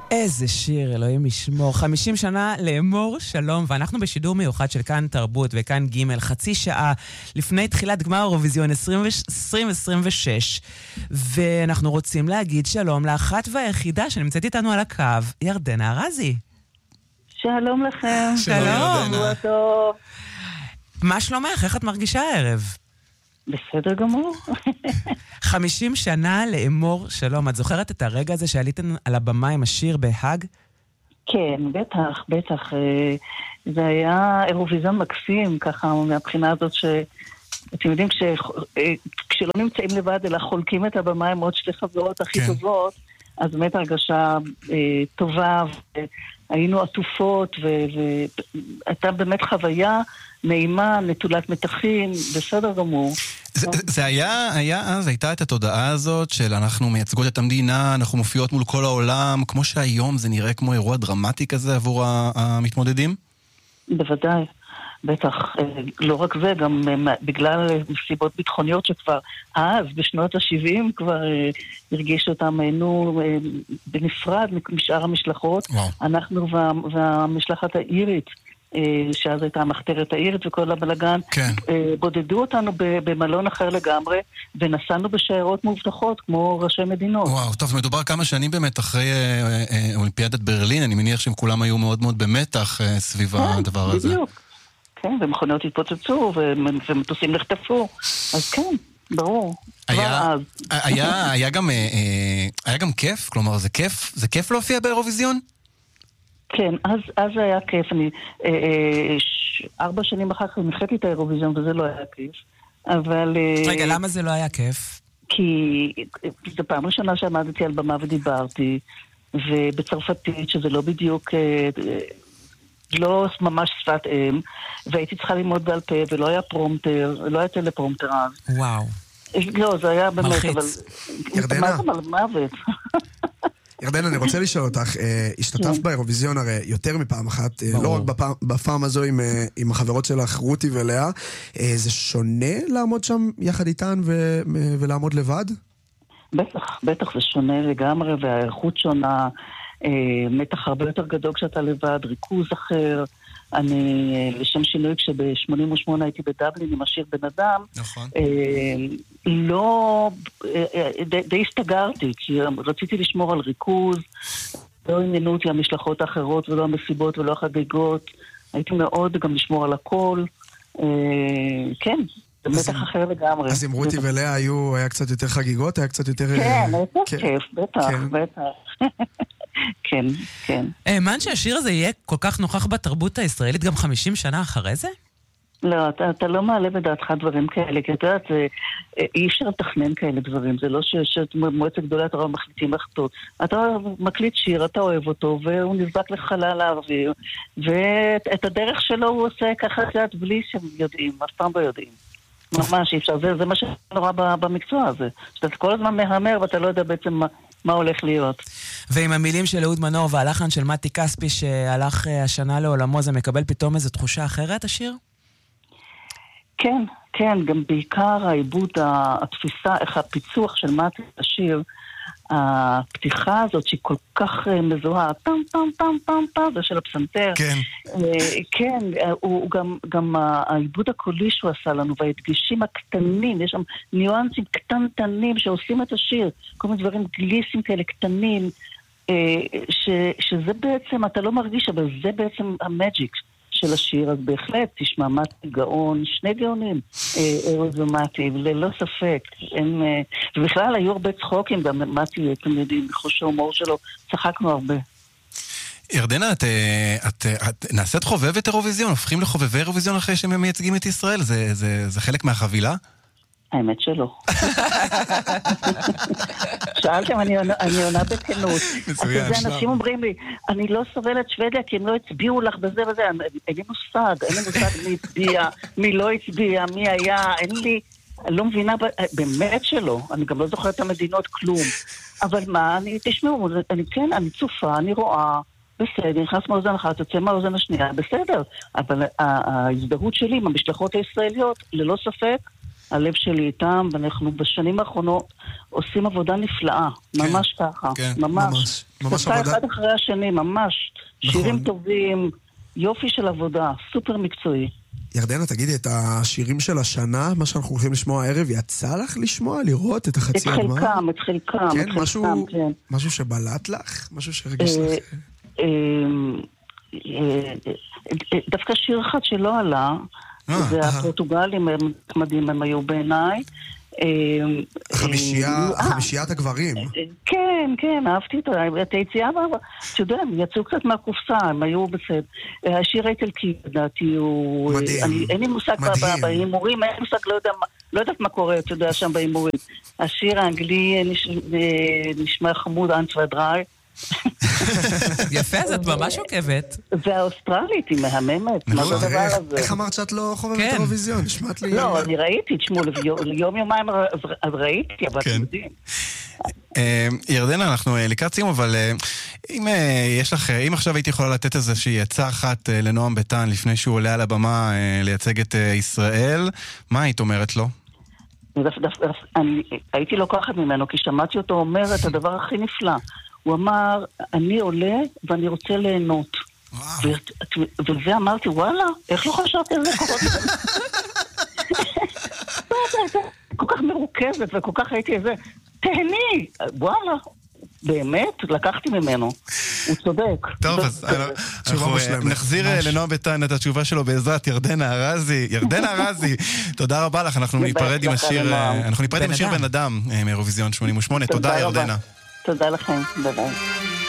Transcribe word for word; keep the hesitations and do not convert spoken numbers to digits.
איזה שיר, אלוהים ישמור. חמישים שנה לאמור שלום, ואנחנו בשידור מיוחד של כאן תרבות וכאן ג' חצי שעה לפני תחילת גמר אירוויזיון עשרים עשרים ושש, ואנחנו רוצים להגיד שלום לאחת והיחידה שנמצאת איתנו על הקו, ירדנה ארזי. שלום לכם. שלום. שבוע טוב. מה שלומך? איך את מרגישה הערב? בסדר גמור. חמישים שנה לאמור שלום. את זוכרת את הרגע הזה שעליתן על הבמה עם השיר בהאג? כן, בטח, בטח. זה היה אירוויזיון מקסים, ככה, מהבחינה הזאת שאתם יודעים, כש... כשלא נמצאים לבד, אלא חולקים את הבמה עם עוד שתי חברות הכי כן. טובות, אז באמת הרגשה אה, טובה, והיינו עטופות, והייתה באמת חוויה נעימה, נטולת מתחים, בסדר גמור. זה, זה היה, היה אז, הייתה את התודעה הזאת של אנחנו מייצגות את המדינה, אנחנו מופיעות מול כל העולם, כמו שהיום זה נראה כמו אירוע דרמטי כזה עבור המתמודדים? בוודאי, בטח. לא רק זה, גם בגלל סיבות ביטחוניות שכבר אז, בשנות ה-שבעים, כבר הרגישו אותם, היינו בנפרד משאר המשלחות, וואו. אנחנו וה, והמשלחת האירית, שאז הייתה המחתרת העירית וכל הבלגן, כן. בודדו אותנו במלון אחר לגמרי, ונסענו בשיירות מובטחות כמו ראשי מדינות. וואו, טוב, מדובר כמה שנים באמת אחרי אולימפיאדת ברלין, אני מניח שהם כולם היו מאוד מאוד במתח סביב כן, הדבר הזה. בדיוק. כן, ומכוניות התפוצצו, ומטוסים נחטפו, אז כן, ברור. היה, היה, היה גם, היה גם כיף, כלומר, זה כיף, זה כיף להופיע באירוויזיון? כן, אז, אז היה כיף. אני אה, אה, ש... ארבע שנים אחר כך נחתי את האירוויזיון, וזה לא היה כיף. אבל... רגע, אה, למה זה לא היה כיף? כי זו פעם ראשונה שעמדתי על במה ודיברתי, ובצרפתית, שזה לא בדיוק... אה, לא ממש שפת אם, והייתי צריכה ללמוד בעל פה, ולא היה פרומטר, לא היה טלפרומטר אז. וואו. לא, זה היה באמת, מלחיץ. אבל... ירדנה? מה זה מוות? ירדנה, אני רוצה לשאול אותך, השתתפת באירוויזיון הרי יותר מפעם אחת, לא רק בפעם הזו עם החברות שלך, רותי ולאה, זה שונה לעמוד שם יחד איתן ולעמוד לבד? בטח, בטח זה שונה לגמרי, והאיכות שונה, מתח הרבה יותר גדול כשאתה לבד, ריכוז אחר. אני, לשם שינוי, כשב-שמונים ושמונה הייתי בדבלין עם השיר בן אדם, נכון. לא, די, די הסתגרתי, כי רציתי לשמור על ריכוז, לא עניינו אותי המשלחות האחרות ולא המסיבות ולא החגיגות, הייתי מאוד גם לשמור על הכל, כן, זה מתח אחר לגמרי. אז עם רותי ולאה היו, היה קצת יותר חגיגות, היה קצת יותר... כן, יותר כיף, בטח, בטח. כן, כן. האמן שהשיר הזה יהיה כל כך נוכח בתרבות הישראלית גם חמישים שנה אחרי זה? לא, אתה, אתה לא מעלה בדעתך דברים כאלה, כי אתה יודעת, אי אפשר לתכנן כאלה דברים, זה לא שמועצת גדולה אתה רואה מחליטים לחטות. אתה מקליט שיר, אתה אוהב אותו, והוא נזבק לחלל האוויר, ואת הדרך שלו הוא עושה ככה, קצת בלי שהם יודעים, אף פעם לא יודעים. ממש אי אפשר, זה, זה מה שנורא במקצוע הזה. שאתה כל הזמן מהמר ואתה לא יודע בעצם מה, מה הולך להיות. ועם המילים של אהוד מנור והלחן של מתי כספי שהלך השנה לעולמו, זה מקבל פתאום איזו תחושה אחרת, השיר? כן, כן, גם בעיקר העיבוד, התפיסה, איך הפיצוח של מתי השיר, הפתיחה הזאת שהיא כל כך מזוהה, פם פם פם פם פם, זה של הפסנתר. כן. כן, הוא גם, גם העיבוד הקולי שהוא עשה לנו, וההדגשים הקטנים, יש שם ניואנסים קטנטנים שעושים את השיר, כל מיני דברים גליסים כאלה קטנים, ש, שזה בעצם, אתה לא מרגיש, אבל זה בעצם המג'יק של השיר, אז בהחלט תשמע מתי גאון, שני גאונים, אהוד ומתי, ללא ספק. הם, ובכלל היו הרבה צחוקים, גם מתי, אתם יודעים, בחוש ההומור שלו, צחקנו הרבה. ירדנה, את, את, את נעשית חובבת אירוויזיון, הופכים לחובבי אירוויזיון אחרי שהם מייצגים את ישראל, זה, זה, זה חלק מהחבילה? האמת שלא. שאלתם, אני עונה בכנות. מצוין. אנשים אומרים לי, אני לא סובלת שוודיה כי הם לא הצביעו לך בזה וזה, אין לי מושג, אין לי מושג מי הצביע, מי לא הצביע, מי היה, אין לי, אני לא מבינה, באמת שלא, אני גם לא זוכרת את המדינות כלום. אבל מה, אני, תשמעו, אני כן, אני צופה, אני רואה, בסדר, נכנס מהאוזן אחת, יוצא מהאוזן השנייה, בסדר. אבל ההזדהות שלי עם המשלחות הישראליות, ללא ספק, הלב שלי איתם, ואנחנו בשנים האחרונות עושים עבודה נפלאה, ממש ככה, ממש. ממש עבודה. אחד אחרי השני, ממש. שירים טובים, יופי של עבודה, סופר מקצועי. ירדנה, תגידי, את השירים של השנה, מה שאנחנו הולכים לשמוע הערב, יצא לך לשמוע, לראות את החצי הגמר? את חלקם, את חלקם, כן, את חלקם, משהו, כן. משהו שבלט לך? משהו שהרגיש לך? דווקא שיר אחד שלא עלה, זה הפורטוגלים, הם נחמדים, הם היו בעיניי. חמישיית הגברים. כן, כן, אהבתי את היציאה, אתה יודע, הם יצאו קצת מהקופסה, הם היו בסדר. השיר האיטלקי, לדעתי, הוא... מדהים. אין לי מושג בהימורים, אין לי מושג, לא יודעת מה קורה, אתה יודע, שם בהימורים. השיר האנגלי נשמע חמוד, אנץ ודראי. יפה, זאת ממש עוקבת. והאוסטרלית היא מהממת. מה זה הדבר הזה? איך אמרת שאת לא חובבת אירוויזיון? נשמעת לי... לא, אני ראיתי, תשמעו, ליום יומיים אז ראיתי, אבל אתם יודעים. ירדנה, אנחנו לקראת סיום, אבל אם יש לך, אם עכשיו הייתי יכולה לתת איזושהי עצה אחת לנועם ביטן לפני שהוא עולה על הבמה לייצג את ישראל, מה היית אומרת לו? אני הייתי לוקחת ממנו, כי שמעתי אותו אומר את הדבר הכי נפלא. הוא אמר, אני עולה ואני רוצה ליהנות. וזה אמרתי, וואלה, איך לא חשבתי על זה כל כך? כל כך מרוכזת וכל כך הייתי איזה, תהני, וואלה. באמת, לקחתי ממנו. הוא צודק. טוב, אז אנחנו נחזיר לנועם ביטן את התשובה שלו בעזרת ירדנה ארזי. ירדנה ארזי, תודה רבה לך. אנחנו ניפרד עם השיר, אנחנו ניפרד עם השיר בן אדם מאירוויזיון שמונים ושמונה. תודה, ירדנה. תודה לכם. ביי ביי.